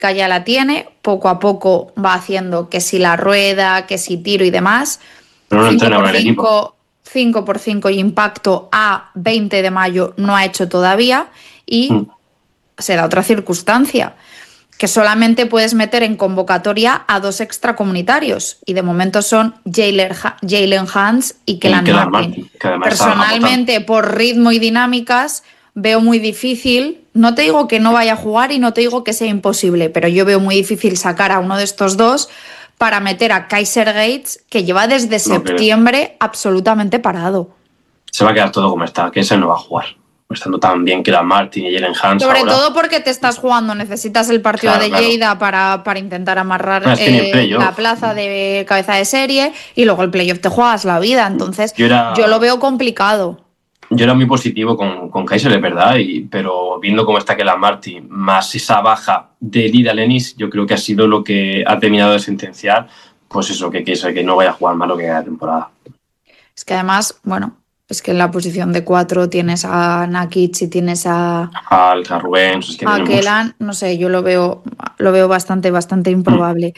técnica ya la tiene, poco a poco va haciendo que si la rueda, que si tiro y demás. Pero no entrena con el equipo. 5x5 y impacto a 20 de mayo no ha hecho todavía y se da otra circunstancia, que solamente puedes meter en convocatoria a 2 extracomunitarios y de momento son Jalen Hans y Kelan Martin. Personalmente, por ritmo y dinámicas, veo muy difícil, no te digo que no vaya a jugar y no te digo que sea imposible, pero yo veo muy difícil sacar a uno de estos dos para meter a Kaiser Gates, que lleva desde septiembre absolutamente parado. Se va a quedar todo como está, que ese no va a jugar. Estando tan bien que la Martin y Jalen Hans. Sobre todo porque te estás jugando, necesitas el partido de Lleida para intentar amarrar la plaza de cabeza de serie y luego el playoff te juegas la vida. Entonces, yo lo veo complicado. Yo era muy positivo con Kaiser, de verdad, pero viendo cómo está Kelan Martin, más esa baja de Lida Lenis, yo creo que ha sido lo que ha terminado de sentenciar, pues eso, que no vaya a jugar más lo que queda de temporada. Es que además, bueno, es que en la posición de 4 tienes a Nakic y tienes a Rubén, es que a Kelan, no sé, yo lo veo bastante improbable.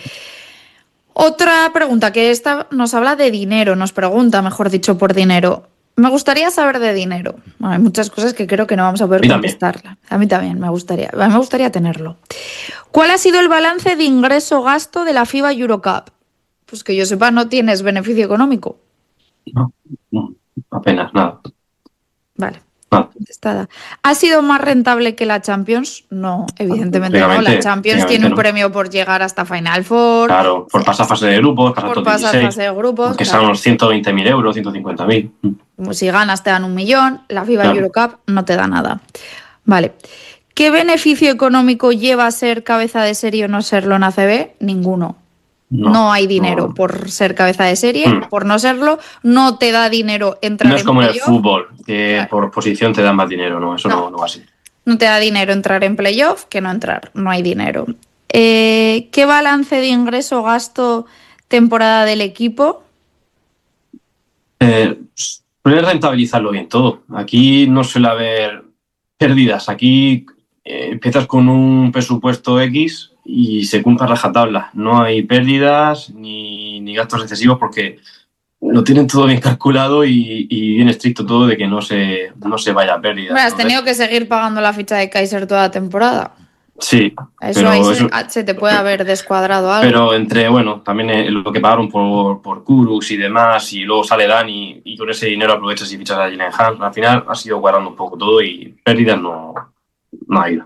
Otra pregunta, que esta nos habla de dinero, nos pregunta, mejor dicho, por dinero. Me gustaría saber de dinero. Bueno, hay muchas cosas que creo que no vamos a poder contestarla. A mí también me gustaría tenerlo. ¿Cuál ha sido el balance de ingreso-gasto de la FIBA Eurocup? Pues que yo sepa, no tienes beneficio económico. No, apenas nada. Vale, contestada. ¿Ha sido más rentable que la Champions? No, evidentemente no. La Champions tiene un premio por llegar hasta Final Four. Claro, por pasar fase de grupos, por pasar fase de grupos. Que son unos 120.000 euros, 150.000. Si ganas te dan 1 millón, la FIBA Eurocup no te da nada. Vale. ¿Qué beneficio económico lleva a ser cabeza de serie o no serlo en ACB? Ninguno. No hay dinero por ser cabeza de serie, por no serlo, no te da dinero entrar en playoff. No es como en el fútbol, que por posición te dan más dinero, no, eso no va así. No te da dinero entrar en playoff que no entrar, no hay dinero. ¿Qué balance de ingreso-gasto temporada del equipo? Puedes rentabilizarlo bien todo. Aquí no suele haber pérdidas, aquí empiezas con un presupuesto X y se cumple a rajatabla. No hay pérdidas ni gastos excesivos porque lo tienen todo bien calculado y bien estricto todo de que no se vaya a pérdidas. Bueno, has tenido que seguir pagando la ficha de Kaiser toda la temporada. Sí. Eso ahí se te puede haber descuadrado algo. Pero también lo que pagaron por Kurux y demás, y luego sale Dani y con ese dinero aprovechas y fichas a Jalen Hans, al final ha sido cuadrando un poco todo y pérdidas no ha ido.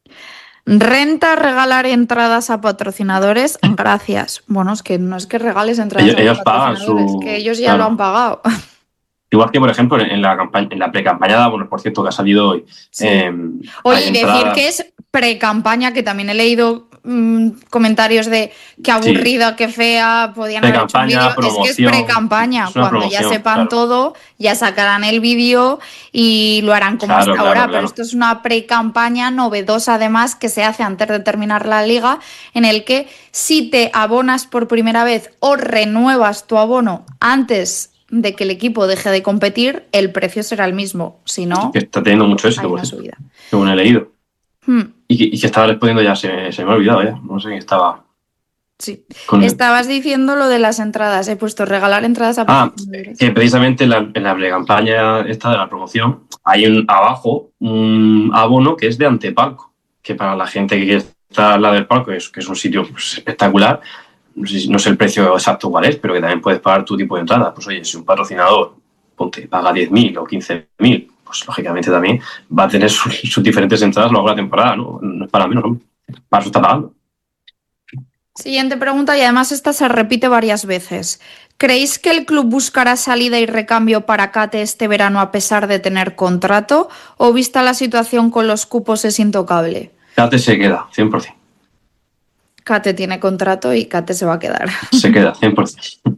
Renta, regalar entradas a patrocinadores, gracias. Bueno, es que no es que regales entradas ellos a patrocinadores, es que ellos ya lo han pagado. Igual que, por ejemplo, en la pre-campaña, bueno, por cierto, que ha salido hoy. Sí. Oye, decir que es pre-campaña, que también he leído comentarios de qué aburrida, qué fea, podían haber hecho un vídeo. Es que es pre-campaña, cuando ya sepan todo, ya sacarán el vídeo y lo harán como hasta ahora. Pero esto es una pre-campaña novedosa, además, que se hace antes de terminar la liga, en el que si te abonas por primera vez o renuevas tu abono antes de que el equipo deje de competir, el precio será el mismo. Si no, está teniendo mucho éxito, hay una subida. Según he leído. Y que estaba respondiendo ya, se me ha olvidado ya. No sé qué estaba. Sí. Estabas diciendo lo de las entradas. He puesto regalar entradas a patrocinadores. Que precisamente en la pre-campaña esta de la promoción hay abajo un abono que es de antepalco. Que para la gente que quiere estar al lado del palco, que es un sitio espectacular. No sé el precio exacto cuál es, pero que también puedes pagar tu tipo de entrada. Pues oye, si un patrocinador paga 10.000 o 15.000, pues lógicamente también va a tener sus diferentes entradas a lo largo de la temporada, ¿no? No es para menos, ¿no? Para eso está pagando. Siguiente pregunta, y además esta se repite varias veces. ¿Creéis que el club buscará salida y recambio para Kate este verano a pesar de tener contrato? ¿O vista la situación con los cupos es intocable? Kate se queda, 100%. Kate tiene contrato y Kate se va a quedar. Se queda, 100%.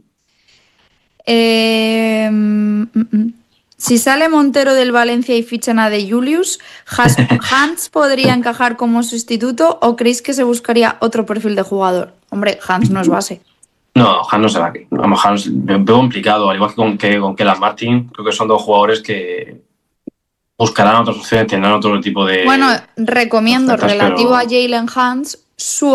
Si sale Montero del Valencia y fichan a De Julius, ¿Hans podría encajar como sustituto o creéis que se buscaría otro perfil de jugador? Hombre, Hans no es base. No, Hans no se va aquí. Vamos, Hans veo complicado, al igual que con Kelan Martin. Creo que son dos jugadores que buscarán otras opciones, tendrán otro tipo de... Bueno, recomiendo relativo a Jalen Hans su